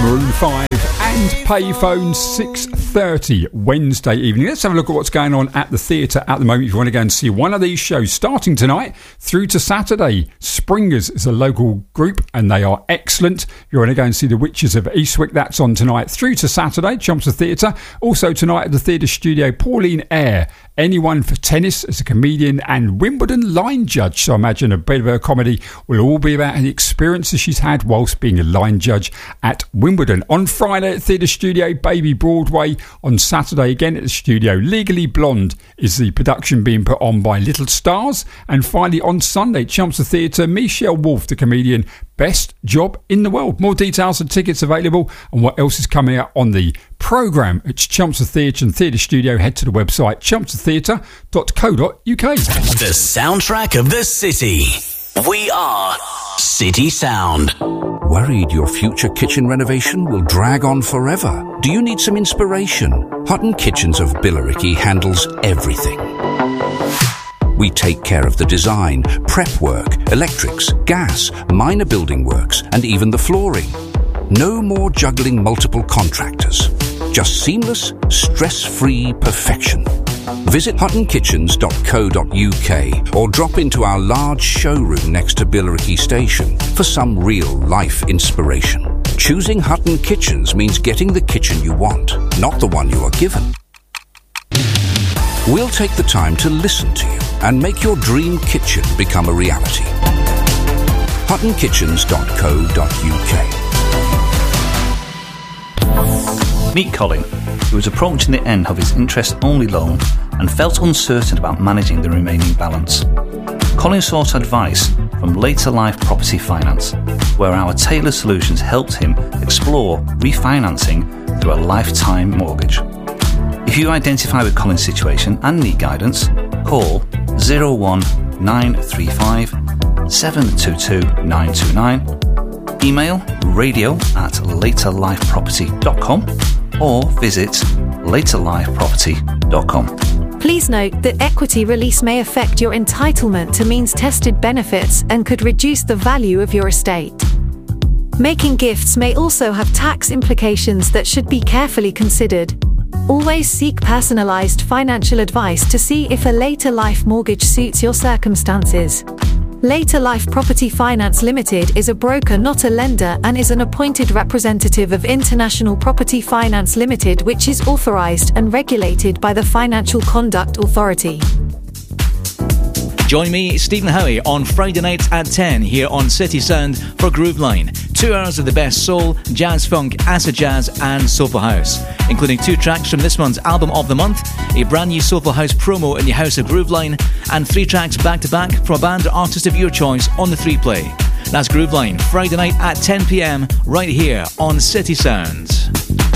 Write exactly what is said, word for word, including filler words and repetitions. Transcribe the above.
Maroon five and Payphone, six thirty Wednesday evening. Let's have a look at what's going on at the theatre at the moment. If you want to go and see one of these shows, starting tonight through to Saturday, Springers is a local group and they are excellent. If you want to go and see The Witches of Eastwick, that's on tonight through to Saturday, Chelmsford Theatre. Also tonight at the Theatre Studio, Pauline Eyre, Anyone for Tennis as a comedian, and Wimbledon line judge. So I imagine a bit of her comedy will all be about the experiences she's had whilst being a line judge at Wimbledon. On Friday at Theatre Studio, Baby Broadway. On Saturday again at the studio, Legally Blonde is the production being put on by Little Stars. And finally on Sunday, Chelmsford Theatre, Michelle Wolf, the comedian, Best Job in the World. More details and tickets available and what else is coming out on the programme at Chelmsford Theatre and Theatre Studio. Head to the website chelmsford theatre dot co dot uk. The soundtrack of the city. We are City Sound. Worried your future kitchen renovation will drag on forever? Do you need some inspiration? Hutton Kitchens of Billericay handles everything. We take care of the design, prep work, electrics, gas, minor building works, and even the flooring. No more juggling multiple contractors. Just seamless, stress-free perfection. Visit hutton kitchens dot co dot uk or drop into our large showroom next to Billericay Station for some real-life inspiration. Choosing Hutton Kitchens means getting the kitchen you want, not the one you are given. We'll take the time to listen to you and make your dream kitchen become a reality. hutton kitchens dot co dot uk. Meet Colin, who was approaching the end of his interest-only loan and felt uncertain about managing the remaining balance. Colin sought advice from Later Life Property Finance, where our tailored solutions helped him explore refinancing through a lifetime mortgage. If you identify with Colin's situation and need guidance, call zero one nine three five seven two two nine two nine, email radio at later life property dot com or visit later life property dot com. Please note that equity release may affect your entitlement to means-tested benefits and could reduce the value of your estate. Making gifts may also have tax implications that should be carefully considered. Always seek personalised financial advice to see if a later life mortgage suits your circumstances. Later Life Property Finance Limited is a broker, not a lender, and is an appointed representative of International Property Finance Limited, which is authorised and regulated by the Financial Conduct Authority. Join me, Stephen Howie, on Friday nights at ten here on City Sound for Grooveline. Two hours of the best soul, jazz funk, acid jazz and soulful house, including two tracks from this month's album of the month, a brand new soulful house promo in the house of Grooveline, and three tracks back to back from a band or artist of your choice on the three play. That's Grooveline, Friday night at ten p.m. right here on City Sounds.